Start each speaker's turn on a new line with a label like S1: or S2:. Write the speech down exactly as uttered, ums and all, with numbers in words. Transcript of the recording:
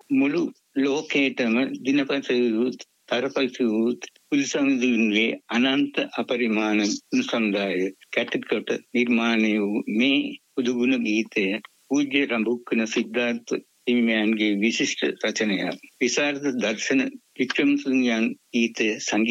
S1: මුළු ලෝකේටම දිනපත වූත් තරපස වූත් පුල්සංදුන්ගේ අනන්ත අපරිමාණ සමුදාය කැටකොට නිර්මාණය වූ මේ පුදුගුණ ගීතය පූජ්‍ය රඹුක්කන සිද්ධාර්ථ හිමියන්ගේ විශිෂ්ට රචනයක්. විශාරද දර්ශන වික්‍රමසිංහයන් ගීතය සංගීත